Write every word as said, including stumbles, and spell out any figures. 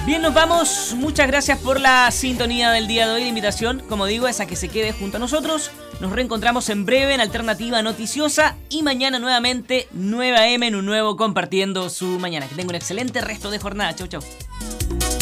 Bien, nos vamos. Muchas gracias por la sintonía del día de hoy. La invitación, como digo, es a que se quede junto a nosotros. Nos reencontramos en breve en Alternativa Noticiosa y mañana nuevamente nueve a eme en un nuevo Compartiendo su Mañana. Que tenga un excelente resto de jornada. Chau, chau.